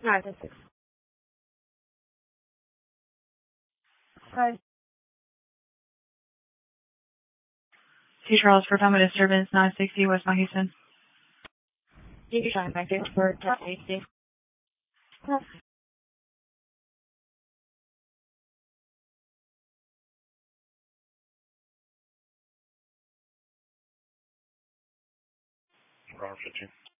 9-6. Hi. T. Charles for family disturbance 960 West Mount Houston. You trying back there for test safety. Robert 15.